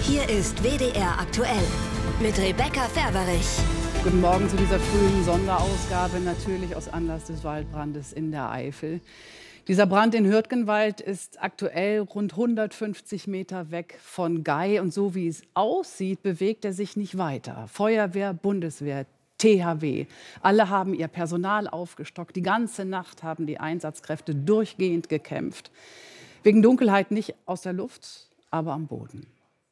Hier ist WDR aktuell mit Rebecca Ferberich. Guten Morgen zu dieser frühen Sonderausgabe, natürlich aus Anlass des Waldbrandes in der Eifel. Dieser Brand in Hürtgenwald ist aktuell rund 150 Meter weg von Gei. Und so wie es aussieht, bewegt er sich nicht weiter. Feuerwehr, Bundeswehr, THW, alle haben ihr Personal aufgestockt. Die ganze Nacht haben die Einsatzkräfte durchgehend gekämpft. Wegen Dunkelheit nicht aus der Luft, aber am Boden.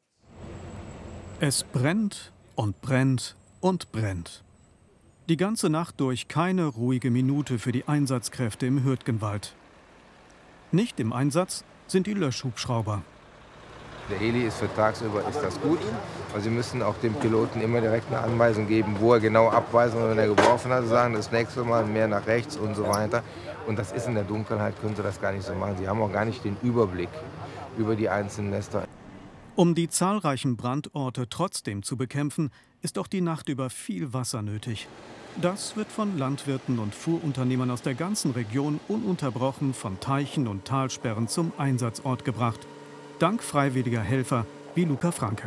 Es brennt und brennt und brennt. Die ganze Nacht durch keine ruhige Minute für die Einsatzkräfte im Hürtgenwald. Nicht im Einsatz sind die Löschhubschrauber. Der Heli ist für tagsüber ist das gut, weil Sie müssen auch dem Piloten immer direkt eine Anweisung geben, wo er genau abweisen, wenn er geworfen hat, sagen das nächste Mal mehr nach rechts und so weiter. Und das ist in der Dunkelheit, können Sie das gar nicht so machen. Sie haben auch gar nicht den Überblick über die einzelnen Nester. Um die zahlreichen Brandorte trotzdem zu bekämpfen, ist auch die Nacht über viel Wasser nötig. Das wird von Landwirten und Fuhrunternehmern aus der ganzen Region ununterbrochen von Teichen und Talsperren zum Einsatzort gebracht. Dank freiwilliger Helfer wie Luca Franke.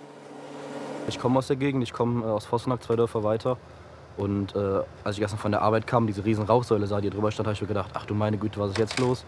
Ich komme aus der Gegend, ich komme aus Vossenack, 2 Dörfer weiter. Und als ich gestern von der Arbeit kam, diese riesen Rauchsäule sah, die drüber stand, habe ich mir gedacht, ach du meine Güte, was ist jetzt los?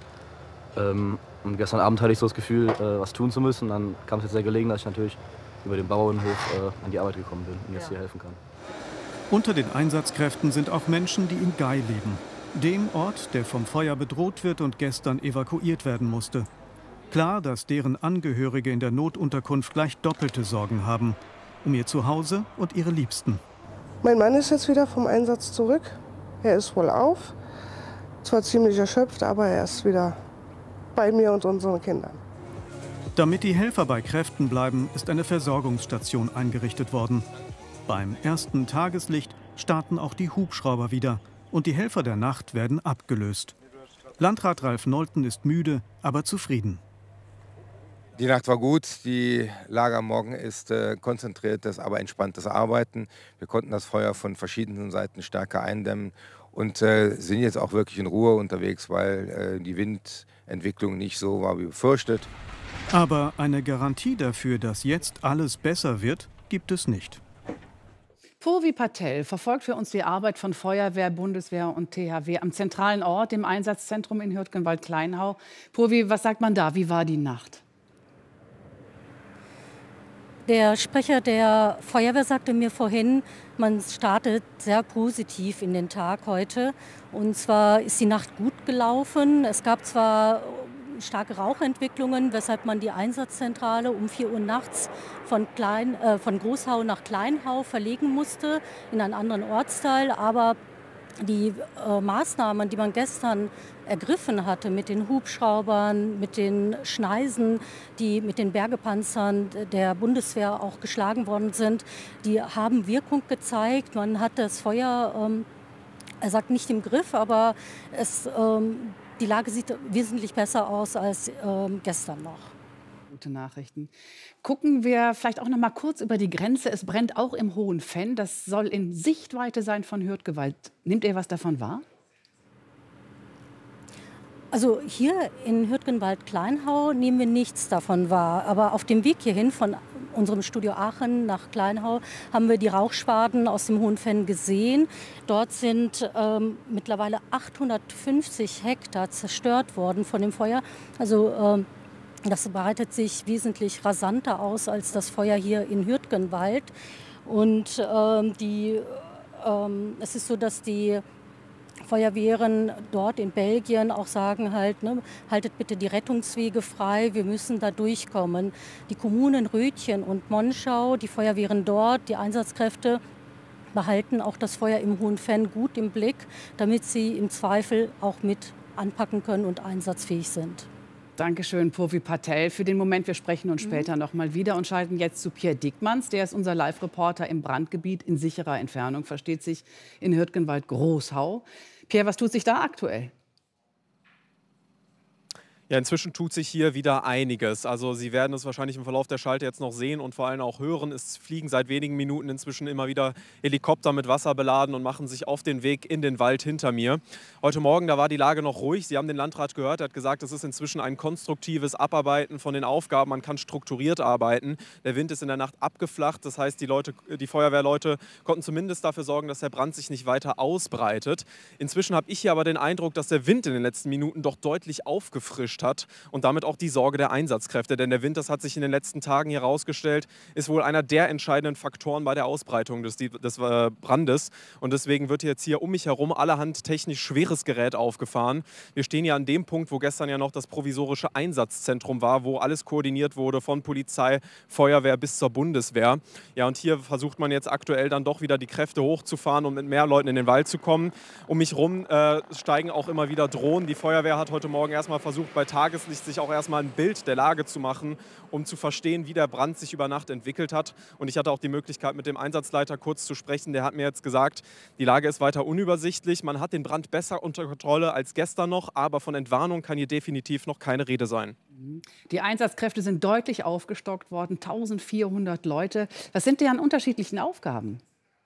Und gestern Abend hatte ich so das Gefühl, was tun zu müssen. Dann kam es jetzt sehr gelegen, dass ich natürlich über den Bauernhof an die Arbeit gekommen bin und jetzt hier helfen kann. Unter den Einsatzkräften sind auch Menschen, die in Gei leben. Dem Ort, der vom Feuer bedroht wird und gestern evakuiert werden musste. Klar, dass deren Angehörige in der Notunterkunft gleich doppelte Sorgen haben. Um ihr Zuhause und ihre Liebsten. Mein Mann ist jetzt wieder vom Einsatz zurück. Er ist wohl auf. Zwar ziemlich erschöpft, aber er ist wieder bei mir und unseren Kindern. Damit die Helfer bei Kräften bleiben, ist eine Versorgungsstation eingerichtet worden. Beim ersten Tageslicht starten auch die Hubschrauber wieder und die Helfer der Nacht werden abgelöst. Landrat Ralf Nolten ist müde, aber zufrieden. Die Nacht war gut, die Lage am Morgen ist konzentriertes, aber entspanntes Arbeiten. Wir konnten das Feuer von verschiedenen Seiten stärker eindämmen und sind jetzt auch wirklich in Ruhe unterwegs, weil die Windentwicklung nicht so war wie befürchtet. Aber eine Garantie dafür, dass jetzt alles besser wird, gibt es nicht. Purvi Patel verfolgt für uns die Arbeit von Feuerwehr, Bundeswehr und THW am zentralen Ort, dem Einsatzzentrum in Hürtgenwald-Kleinhau. Purvi, was sagt man da? Wie war die Nacht? Der Sprecher der Feuerwehr sagte mir vorhin, man startet sehr positiv in den Tag heute. Und zwar ist die Nacht gut gelaufen. Es gab zwar starke Rauchentwicklungen, weshalb man die Einsatzzentrale um 4 Uhr nachts von Großhau nach Kleinhau verlegen musste, in einen anderen Ortsteil. Aber die Maßnahmen, die man gestern ergriffen hatte mit den Hubschraubern, mit den Schneisen, die mit den Bergepanzern der Bundeswehr auch geschlagen worden sind, die haben Wirkung gezeigt. Man hat das Feuer, er sagt nicht im Griff, aber die Lage sieht wesentlich besser aus als gestern noch. Gute Nachrichten. Gucken wir vielleicht auch noch mal kurz über die Grenze. Es brennt auch im Hohenfenn. Das soll in Sichtweite sein von Hürtgenwald. Nimmt ihr was davon wahr? Also hier in Hürtgenwald-Kleinhau nehmen wir nichts davon wahr. Aber auf dem Weg hierhin von unserem Studio Aachen nach Kleinhau haben wir die Rauchschwaden aus dem Hohenfenn gesehen. Dort sind mittlerweile 850 Hektar zerstört worden von dem Feuer. Also das breitet sich wesentlich rasanter aus als das Feuer hier in Hürtgenwald. Und es ist so, dass die Feuerwehren dort in Belgien auch sagen halt, ne, haltet bitte die Rettungswege frei, wir müssen da durchkommen. Die Kommunen Rötchen und Monschau, die Feuerwehren dort, die Einsatzkräfte behalten auch das Feuer im Hohenfenn gut im Blick, damit sie im Zweifel auch mit anpacken können und einsatzfähig sind. Dankeschön, Purvi Patel. Für den Moment, wir sprechen uns später noch mal wieder und schalten jetzt zu Pierre Dickmanns. Der ist unser Live-Reporter im Brandgebiet in sicherer Entfernung, versteht sich, in Hürtgenwald-Großhau. Pierre, was tut sich da aktuell? Ja, inzwischen tut sich hier wieder einiges. Also Sie werden es wahrscheinlich im Verlauf der Schalte jetzt noch sehen und vor allem auch hören. Es fliegen seit wenigen Minuten inzwischen immer wieder Helikopter mit Wasser beladen und machen sich auf den Weg in den Wald hinter mir. Heute Morgen, da war die Lage noch ruhig. Sie haben den Landrat gehört, er hat gesagt, es ist inzwischen ein konstruktives Abarbeiten von den Aufgaben. Man kann strukturiert arbeiten. Der Wind ist in der Nacht abgeflacht. Das heißt, die Feuerwehrleute konnten zumindest dafür sorgen, dass der Brand sich nicht weiter ausbreitet. Inzwischen habe ich hier aber den Eindruck, dass der Wind in den letzten Minuten doch deutlich aufgefrischt hat und damit auch die Sorge der Einsatzkräfte. Denn der Wind, das hat sich in den letzten Tagen hier herausgestellt, ist wohl einer der entscheidenden Faktoren bei der Ausbreitung des Brandes. Und deswegen wird jetzt hier um mich herum allerhand technisch schweres Gerät aufgefahren. Wir stehen ja an dem Punkt, wo gestern ja noch das provisorische Einsatzzentrum war, wo alles koordiniert wurde von Polizei, Feuerwehr bis zur Bundeswehr. Ja, und hier versucht man jetzt aktuell dann doch wieder die Kräfte hochzufahren, um mit mehr Leuten in den Wald zu kommen. Um mich herum steigen auch immer wieder Drohnen. Die Feuerwehr hat heute Morgen erstmal versucht, bei Tageslicht sich auch erstmal ein Bild der Lage zu machen, um zu verstehen, wie der Brand sich über Nacht entwickelt hat. Und ich hatte auch die Möglichkeit, mit dem Einsatzleiter kurz zu sprechen. Der hat mir jetzt gesagt, die Lage ist weiter unübersichtlich. Man hat den Brand besser unter Kontrolle als gestern noch, aber von Entwarnung kann hier definitiv noch keine Rede sein. Die Einsatzkräfte sind deutlich aufgestockt worden, 1400 Leute. Was sind die an unterschiedlichen Aufgaben?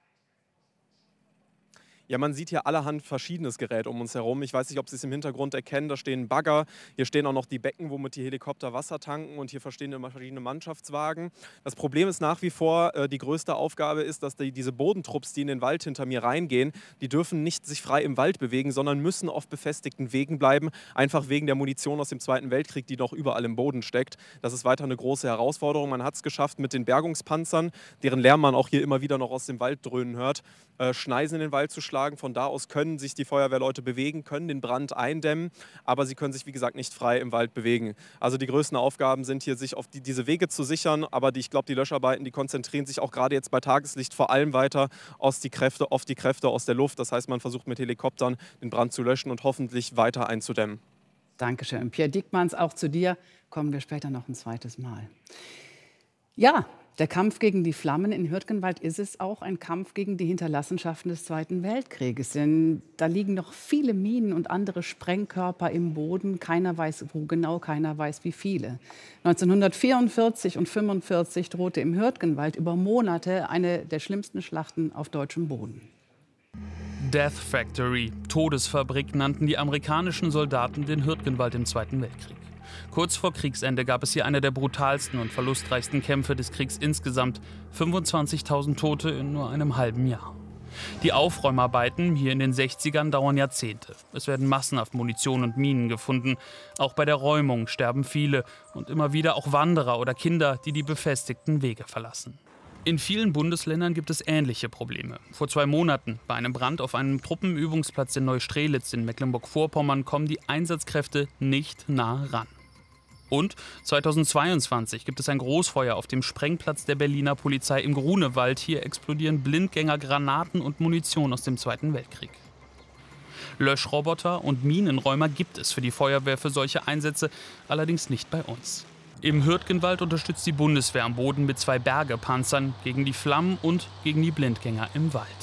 Ja, man sieht hier allerhand verschiedenes Gerät um uns herum. Ich weiß nicht, ob Sie es im Hintergrund erkennen. Da stehen Bagger, hier stehen auch noch die Becken, womit die Helikopter Wasser tanken und hier stehen verschiedene Mannschaftswagen. Das Problem ist nach wie vor, die größte Aufgabe ist, dass diese Bodentrupps, die in den Wald hinter mir reingehen, die dürfen nicht sich frei im Wald bewegen, sondern müssen auf befestigten Wegen bleiben, einfach wegen der Munition aus dem Zweiten Weltkrieg, die noch überall im Boden steckt. Das ist weiter eine große Herausforderung. Man hat es geschafft, mit den Bergungspanzern, deren Lärm man auch hier immer wieder noch aus dem Wald dröhnen hört, Schneisen in den Wald zu schlagen. Von da aus können sich die Feuerwehrleute bewegen, können den Brand eindämmen, aber sie können sich, wie gesagt, nicht frei im Wald bewegen. Also die größten Aufgaben sind hier, sich auf diese Wege zu sichern, aber ich glaube, die Löscharbeiten, die konzentrieren sich auch gerade jetzt bei Tageslicht vor allem weiter auf die Kräfte aus der Luft. Das heißt, man versucht mit Helikoptern den Brand zu löschen und hoffentlich weiter einzudämmen. Dankeschön. Pierre Diekmanns, auch zu dir kommen wir später noch ein zweites Mal. Ja, der Kampf gegen die Flammen in Hürtgenwald ist es auch ein Kampf gegen die Hinterlassenschaften des Zweiten Weltkrieges. Denn da liegen noch viele Minen und andere Sprengkörper im Boden. Keiner weiß, wo genau, keiner weiß, wie viele. 1944 und 1945 drohte im Hürtgenwald über Monate eine der schlimmsten Schlachten auf deutschem Boden. Death Factory, Todesfabrik, nannten die amerikanischen Soldaten den Hürtgenwald im Zweiten Weltkrieg. Kurz vor Kriegsende gab es hier eine der brutalsten und verlustreichsten Kämpfe des Kriegs insgesamt. 25.000 Tote in nur einem halben Jahr. Die Aufräumarbeiten hier in den 60ern dauern Jahrzehnte. Es werden massenhaft Munition und Minen gefunden. Auch bei der Räumung sterben viele und immer wieder auch Wanderer oder Kinder, die die befestigten Wege verlassen. In vielen Bundesländern gibt es ähnliche Probleme. Vor 2 Monaten bei einem Brand auf einem Truppenübungsplatz in Neustrelitz in Mecklenburg-Vorpommern kommen die Einsatzkräfte nicht nah ran. Und 2022 gibt es ein Großfeuer auf dem Sprengplatz der Berliner Polizei im Grunewald. Hier explodieren Blindgänger, Granaten und Munition aus dem Zweiten Weltkrieg. Löschroboter und Minenräumer gibt es für die Feuerwehr für solche Einsätze, allerdings nicht bei uns. Im Hürtgenwald unterstützt die Bundeswehr am Boden mit 2 Bergepanzern gegen die Flammen und gegen die Blindgänger im Wald.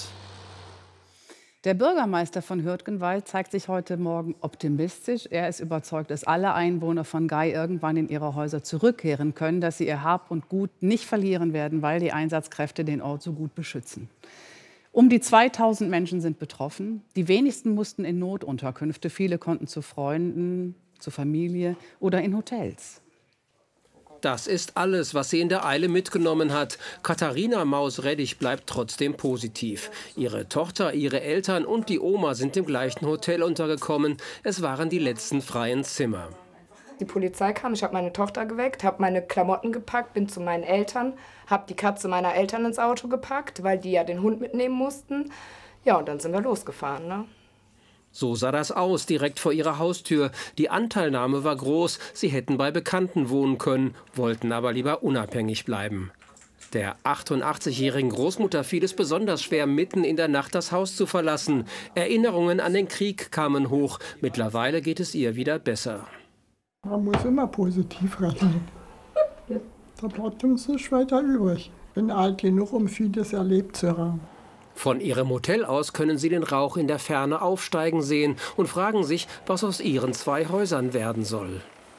Der Bürgermeister von Hürtgenwald zeigt sich heute Morgen optimistisch. Er ist überzeugt, dass alle Einwohner von Gay irgendwann in ihre Häuser zurückkehren können, dass sie ihr Hab und Gut nicht verlieren werden, weil die Einsatzkräfte den Ort so gut beschützen. Um die 2000 Menschen sind betroffen. Die wenigsten mussten in Notunterkünfte. Viele konnten zu Freunden, zur Familie oder in Hotels. Das ist alles, was sie in der Eile mitgenommen hat. Katharina Maus-Reddich bleibt trotzdem positiv. Ihre Tochter, ihre Eltern und die Oma sind im gleichen Hotel untergekommen. Es waren die letzten freien Zimmer. Die Polizei kam, ich habe meine Tochter geweckt, habe meine Klamotten gepackt, bin zu meinen Eltern, habe die Katze meiner Eltern ins Auto gepackt, weil die ja den Hund mitnehmen mussten. Ja, und dann sind wir losgefahren, ne? So sah das aus, direkt vor ihrer Haustür. Die Anteilnahme war groß, sie hätten bei Bekannten wohnen können, wollten aber lieber unabhängig bleiben. Der 88-jährigen Großmutter fiel es besonders schwer, mitten in der Nacht das Haus zu verlassen. Erinnerungen an den Krieg kamen hoch. Mittlerweile geht es ihr wieder besser. Man muss immer positiv rechnen. Da bleibt uns nicht weiter übrig. Ich bin alt genug, um vieles erlebt zu haben. Von ihrem Hotel aus können sie den Rauch in der Ferne aufsteigen sehen und fragen sich, was aus ihren 2 Häusern werden soll.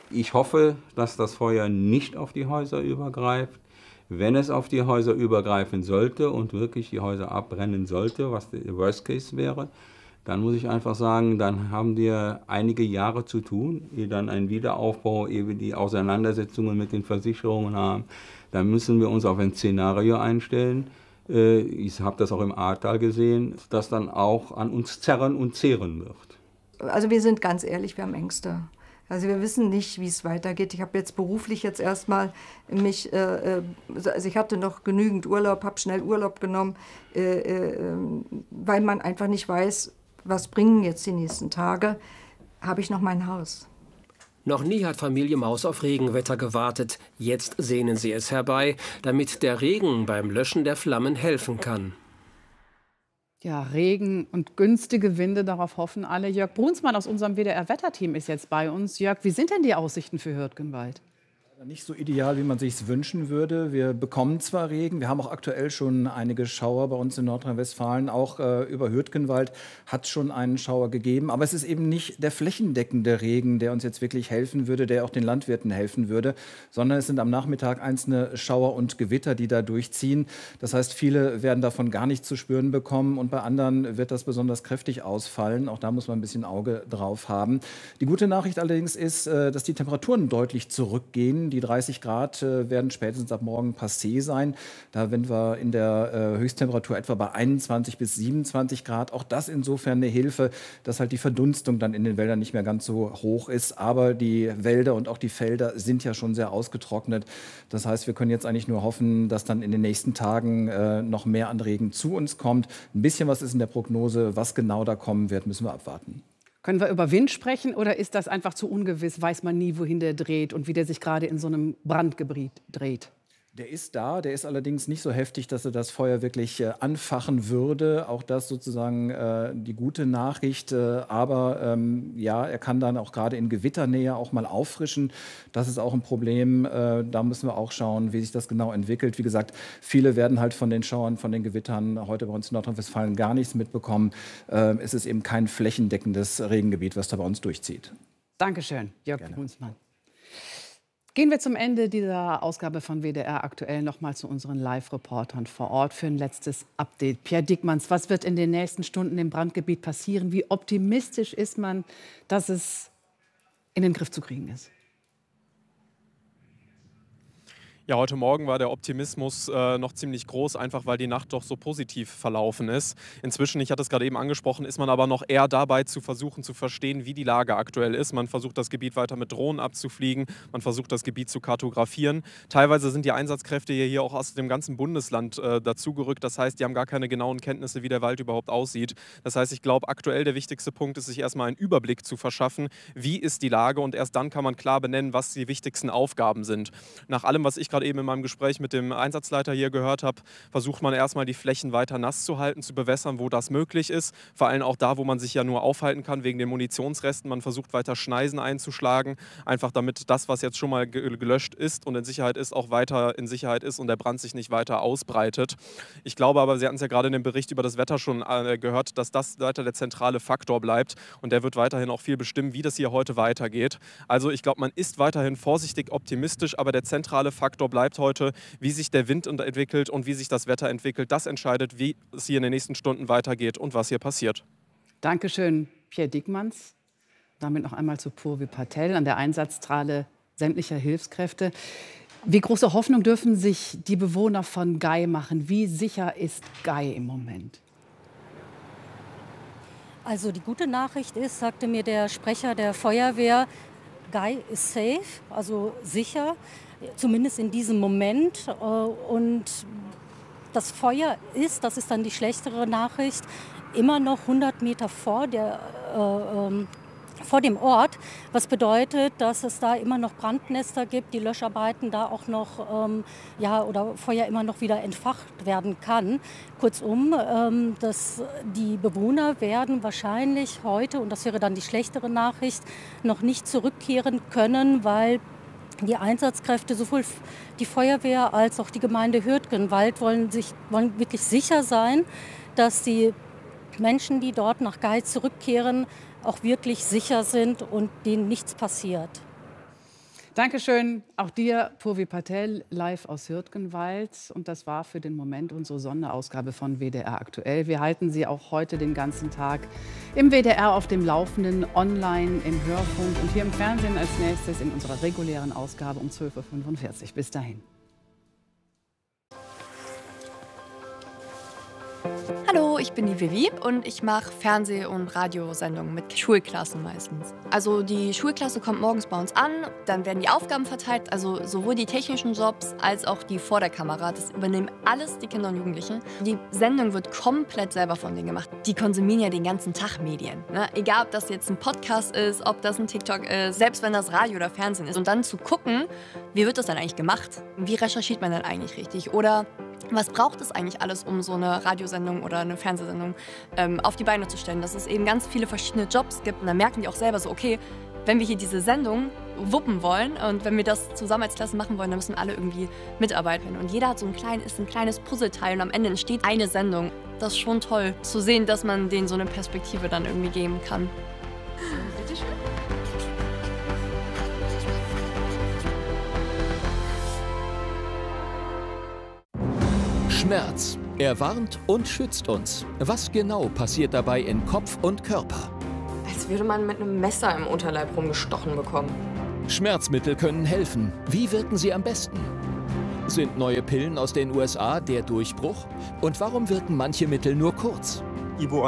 Ich hoffe, dass das Feuer nicht auf die Häuser übergreift. Wenn es auf die Häuser übergreifen sollte und wirklich die Häuser abbrennen sollte, was der Worst Case wäre, dann muss ich einfach sagen, dann haben wir einige Jahre zu tun, ehe dann ein Wiederaufbau, ehe wir die Auseinandersetzungen mit den Versicherungen haben. Dann müssen wir uns auf ein Szenario einstellen. Ich habe das auch im Ahrtal gesehen, das dann auch an uns zerren und zehren wird. Also wir sind ganz ehrlich, wir haben Ängste. Also wir wissen nicht, wie es weitergeht. Ich habe jetzt beruflich erstmal also ich hatte noch genügend Urlaub, habe schnell Urlaub genommen, weil man einfach nicht weiß, was bringen jetzt die nächsten Tage, habe ich noch mein Haus. Noch nie hat Familie Maus auf Regenwetter gewartet. Jetzt sehnen sie es herbei, damit der Regen beim Löschen der Flammen helfen kann. Ja, Regen und günstige Winde, darauf hoffen alle. Jörg Brunsmann aus unserem WDR-Wetterteam ist jetzt bei uns. Jörg, wie sind denn die Aussichten für Hürtgenwald? Nicht so ideal, wie man sich es wünschen würde. Wir bekommen zwar Regen, wir haben auch aktuell schon einige Schauer bei uns in Nordrhein-Westfalen. Auch über Hürtgenwald hat es schon einen Schauer gegeben. Aber es ist eben nicht der flächendeckende Regen, der uns jetzt wirklich helfen würde, der auch den Landwirten helfen würde, sondern es sind am Nachmittag einzelne Schauer und Gewitter, die da durchziehen. Das heißt, viele werden davon gar nichts zu spüren bekommen und bei anderen wird das besonders kräftig ausfallen. Auch da muss man ein bisschen Auge drauf haben. Die gute Nachricht allerdings ist, dass die Temperaturen deutlich zurückgehen. Die 30 Grad werden spätestens ab morgen passé sein. Da sind wir in der Höchsttemperatur etwa bei 21 bis 27 Grad. Auch das insofern eine Hilfe, dass halt die Verdunstung dann in den Wäldern nicht mehr ganz so hoch ist. Aber die Wälder und auch die Felder sind ja schon sehr ausgetrocknet. Das heißt, wir können jetzt eigentlich nur hoffen, dass dann in den nächsten Tagen noch mehr an Regen zu uns kommt. Ein bisschen was ist in der Prognose. Was genau da kommen wird, müssen wir abwarten. Können wir über Wind sprechen oder ist das einfach zu ungewiss? Weiß man nie, wohin der dreht und wie der sich gerade in so einem Brandgebiet dreht? Der ist da, der ist allerdings nicht so heftig, dass er das Feuer wirklich anfachen würde. Auch das sozusagen die gute Nachricht. Aber ja, er kann dann auch gerade in Gewitternähe auch mal auffrischen. Das ist auch ein Problem. Da müssen wir auch schauen, wie sich das genau entwickelt. Wie gesagt, viele werden halt von den Schauern, von den Gewittern heute bei uns in Nordrhein-Westfalen gar nichts mitbekommen. Es ist eben kein flächendeckendes Regengebiet, was da bei uns durchzieht. Dankeschön, Jörg Brunsmann. Gehen wir zum Ende dieser Ausgabe von WDR aktuell noch mal zu unseren Live-Reportern vor Ort für ein letztes Update. Pierre Dickmanns, was wird in den nächsten Stunden im Brandgebiet passieren? Wie optimistisch ist man, dass es in den Griff zu kriegen ist? Ja, heute Morgen war der Optimismus noch ziemlich groß, einfach weil die Nacht doch so positiv verlaufen ist. Inzwischen, ich hatte es gerade eben angesprochen, ist man aber noch eher dabei zu versuchen zu verstehen, wie die Lage aktuell ist. Man versucht das Gebiet weiter mit Drohnen abzufliegen, man versucht das Gebiet zu kartografieren. Teilweise sind die Einsatzkräfte hier auch aus dem ganzen Bundesland dazugerückt. Das heißt, die haben gar keine genauen Kenntnisse, wie der Wald überhaupt aussieht. Das heißt, ich glaube, aktuell der wichtigste Punkt ist, sich erstmal einen Überblick zu verschaffen, wie ist die Lage und erst dann kann man klar benennen, was die wichtigsten Aufgaben sind. Nach allem, was ich gerade eben in meinem Gespräch mit dem Einsatzleiter hier gehört habe, versucht man erstmal die Flächen weiter nass zu halten, zu bewässern, wo das möglich ist. Vor allem auch da, wo man sich ja nur aufhalten kann wegen den Munitionsresten. Man versucht weiter Schneisen einzuschlagen, einfach damit das, was jetzt schon mal gelöscht ist und in Sicherheit ist, auch weiter in Sicherheit ist und der Brand sich nicht weiter ausbreitet. Ich glaube aber, Sie hatten es ja gerade in dem Bericht über das Wetter schon gehört, dass das weiter der zentrale Faktor bleibt und der wird weiterhin auch viel bestimmen, wie das hier heute weitergeht. Also ich glaube, man ist weiterhin vorsichtig optimistisch, aber der zentrale Faktor bleibt heute, wie sich der Wind entwickelt und wie sich das Wetter entwickelt. Das entscheidet, wie es hier in den nächsten Stunden weitergeht und was hier passiert. Dankeschön, Pierre Dickmanns. Damit noch einmal zu Purvi Patel an der Einsatzzentrale sämtlicher Hilfskräfte. Wie große Hoffnung dürfen sich die Bewohner von Gei machen? Wie sicher ist Gei im Moment? Also die gute Nachricht ist, sagte mir der Sprecher der Feuerwehr, Gei ist safe, also sicher. Zumindest in diesem Moment. Und das Feuer ist, das ist dann die schlechtere Nachricht, immer noch 100 Meter vor dem Ort. Was bedeutet, dass es da immer noch Brandnester gibt, die Löscharbeiten da auch noch, oder Feuer immer noch wieder entfacht werden kann. Kurzum, die Bewohner werden wahrscheinlich heute, und das wäre dann die schlechtere Nachricht, noch nicht zurückkehren können, weil die Einsatzkräfte, sowohl die Feuerwehr als auch die Gemeinde Hürtgenwald wollen wirklich sicher sein, dass die Menschen, die dort nach Gei zurückkehren, auch wirklich sicher sind und denen nichts passiert. Dankeschön auch dir, Purvi Patel, live aus Hürtgenwald. Und das war für den Moment unsere Sonderausgabe von WDR aktuell. Wir halten Sie auch heute den ganzen Tag im WDR auf dem Laufenden, online, im Hörfunk und hier im Fernsehen als nächstes in unserer regulären Ausgabe um 12:45 Uhr. Bis dahin. Hallo, ich bin die Vivi und ich mache Fernseh- und Radiosendungen mit Schulklassen meistens. Also die Schulklasse kommt morgens bei uns an, dann werden die Aufgaben verteilt, also sowohl die technischen Jobs als auch die vor der Kamera. Das übernehmen alles die Kinder und Jugendlichen. Die Sendung wird komplett selber von denen gemacht. Die konsumieren ja den ganzen Tag Medien. Ne? Egal, ob das jetzt ein Podcast ist, ob das ein TikTok ist, selbst wenn das Radio oder Fernsehen ist. Und dann zu gucken, wie wird das dann eigentlich gemacht? Wie recherchiert man dann eigentlich richtig? Oder was braucht es eigentlich alles, um so eine Radiosendung oder eine Fernsehsendung auf die Beine zu stellen? Dass es eben ganz viele verschiedene Jobs gibt. Und dann merken die auch selber so, okay, wenn wir hier diese Sendung wuppen wollen und wenn wir das zusammen als Klasse machen wollen, dann müssen alle irgendwie mitarbeiten. Und jeder hat so ein kleines Puzzleteil und am Ende entsteht eine Sendung. Das ist schon toll zu sehen, dass man denen so eine Perspektive dann irgendwie geben kann. Bitte schön. Schmerz. Er warnt und schützt uns. Was genau passiert dabei in Kopf und Körper? Als würde man mit einem Messer im Unterleib rumgestochen bekommen. Schmerzmittel können helfen. Wie wirken sie am besten? Sind neue Pillen aus den USA der Durchbruch? Und warum wirken manche Mittel nur kurz?